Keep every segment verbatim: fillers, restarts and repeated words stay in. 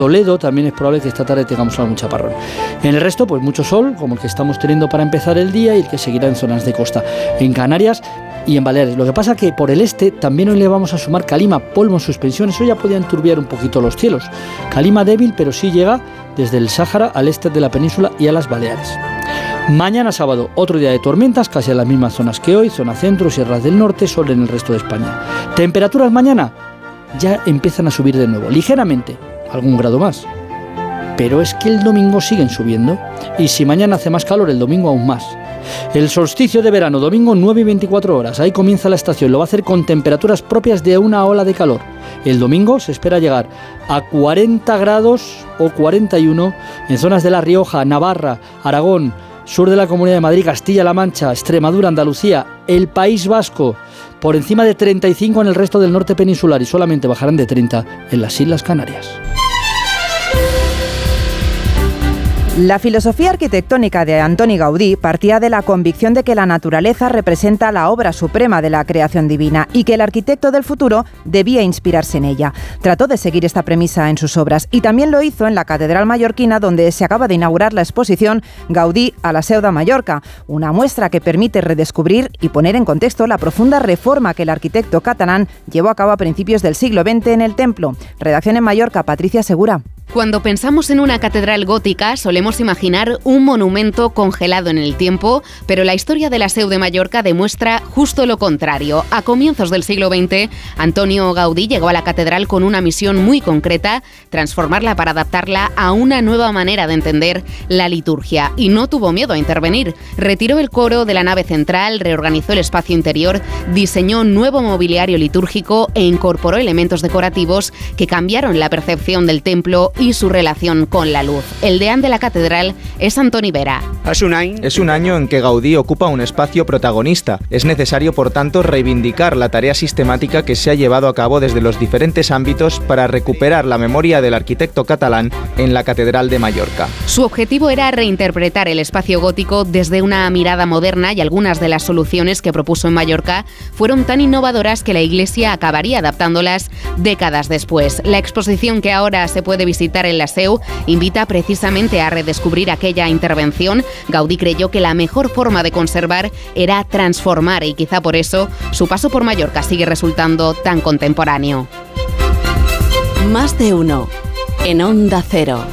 Toledo también es probable que esta tarde tengamos algún chaparrón. En el resto, pues mucho sol, como el que estamos teniendo para empezar el día y el que seguirá en zonas de costa. En Canarias y en Baleares. Lo que pasa que por el este también hoy le vamos a sumar calima, polvo en suspensión. Eso ya podía enturbiar un poquito los cielos. Calima débil, pero sí llega desde el Sáhara al este de la península y a las Baleares. Mañana sábado, otro día de tormentas, casi en las mismas zonas que hoy, zona centro, sierras del norte, sol en el resto de España. Temperaturas mañana ya empiezan a subir de nuevo, ligeramente, algún grado más. Pero es que el domingo siguen subiendo, y si mañana hace más calor, el domingo aún más. El solsticio de verano, domingo nueve y veinticuatro horas, ahí comienza la estación, lo va a hacer con temperaturas propias de una ola de calor. El domingo se espera llegar a cuarenta grados o cuarenta y uno en zonas de La Rioja, Navarra, Aragón, sur de la Comunidad de Madrid, Castilla-La Mancha, Extremadura, Andalucía, el País Vasco, por encima de treinta y cinco en el resto del norte peninsular y solamente bajarán de treinta en las Islas Canarias. La filosofía arquitectónica de Antoni Gaudí partía de la convicción de que la naturaleza representa la obra suprema de la creación divina y que el arquitecto del futuro debía inspirarse en ella. Trató de seguir esta premisa en sus obras y también lo hizo en la Catedral Mallorquina, donde se acaba de inaugurar la exposición Gaudí a la Seu de Mallorca, una muestra que permite redescubrir y poner en contexto la profunda reforma que el arquitecto catalán llevó a cabo a principios del siglo veinte en el templo. Redacción en Mallorca, Patricia Segura. Cuando pensamos en una catedral gótica, solemos imaginar un monumento congelado en el tiempo, pero la historia de la Seu de Mallorca demuestra justo lo contrario. A comienzos del siglo veinte, Antonio Gaudí llegó a la catedral con una misión muy concreta, transformarla para adaptarla a una nueva manera de entender la liturgia. Y no tuvo miedo a intervenir. Retiró el coro de la nave central, reorganizó el espacio interior, diseñó nuevo mobiliario litúrgico e incorporó elementos decorativos que cambiaron la percepción del templo y su relación con la luz. El deán de la catedral es Antoni Vera. Es un año en que Gaudí ocupa un espacio protagonista. Es necesario, por tanto, reivindicar la tarea sistemática que se ha llevado a cabo desde los diferentes ámbitos para recuperar la memoria del arquitecto catalán en la Catedral de Mallorca. Su objetivo era reinterpretar el espacio gótico desde una mirada moderna y algunas de las soluciones que propuso en Mallorca fueron tan innovadoras que la Iglesia acabaría adaptándolas décadas después. La exposición que ahora se puede visitar en la Seu invita precisamente a redescubrir aquella intervención. Gaudí creyó que la mejor forma de conservar era transformar y quizá por eso su paso por Mallorca sigue resultando tan contemporáneo. Más de uno en Onda Cero.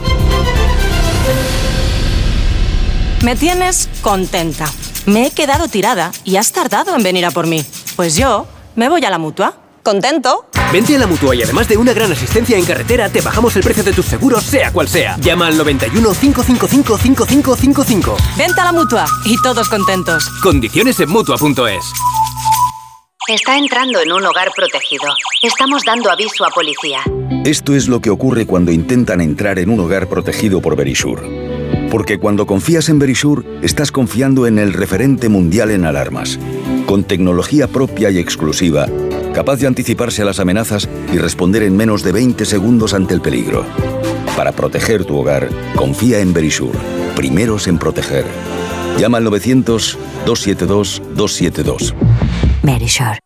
Me tienes contenta. Me he quedado tirada y has tardado en venir a por mí. Pues yo me voy a la Mutua. ¿Contento? Vente a la Mutua y además de una gran asistencia en carretera, te bajamos el precio de tus seguros, sea cual sea. Llama al noventa y uno, cinco cinco cinco, cinco cinco cinco cinco. Vente a la Mutua y todos contentos. Condiciones en Mutua punto es. Está entrando en un hogar protegido. Estamos dando aviso a policía. Esto es lo que ocurre cuando intentan entrar en un hogar protegido por Verisure. Porque cuando confías en Verisure, estás confiando en el referente mundial en alarmas. Con tecnología propia y exclusiva, capaz de anticiparse a las amenazas y responder en menos de veinte segundos ante el peligro. Para proteger tu hogar, confía en Verisure. Primeros en proteger. Llama al novecientos, dos siete dos, dos siete dos. Verisure.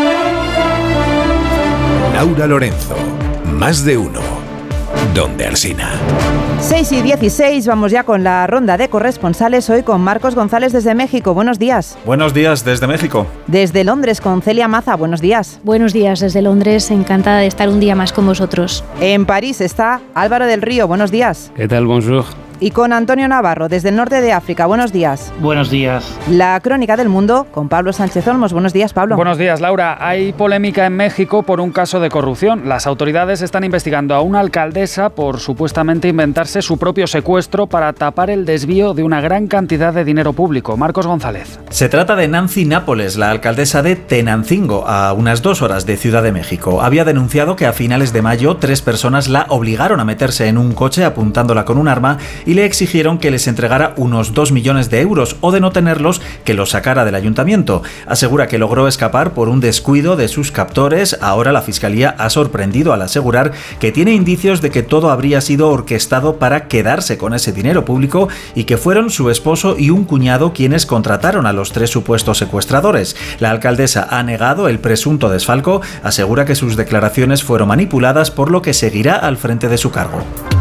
Laura Lorenzo. Más de uno. Donde Alsina. seis y dieciséis, vamos ya con la ronda de corresponsales, hoy con Marcos González desde México. Buenos días. Buenos días desde México. Desde Londres con Celia Maza. Buenos días. Buenos días desde Londres, encantada de estar un día más con vosotros. En París está Álvaro del Río. Buenos días. ¿Qué tal? Bonjour. Y con Antonio Navarro, desde el norte de África. Buenos días. Buenos días. La crónica del mundo con Pablo Sánchez Olmos. Buenos días, Pablo. Buenos días, Laura. Hay polémica en México por un caso de corrupción. Las autoridades están investigando a una alcaldesa por supuestamente inventarse su propio secuestro para tapar el desvío de una gran cantidad de dinero público. Marcos González. Se trata de Nancy Nápoles, la alcaldesa de Tenancingo, a unas dos horas de Ciudad de México. Había denunciado que a finales de mayo tres personas la obligaron a meterse en un coche apuntándola con un arma y y le exigieron que les entregara unos dos millones de euros o de no tenerlos que los sacara del ayuntamiento. Asegura que logró escapar por un descuido de sus captores. Ahora la Fiscalía ha sorprendido al asegurar que tiene indicios de que todo habría sido orquestado para quedarse con ese dinero público y que fueron su esposo y un cuñado quienes contrataron a los tres supuestos secuestradores. La alcaldesa ha negado el presunto desfalco, asegura que sus declaraciones fueron manipuladas, por lo que seguirá al frente de su cargo.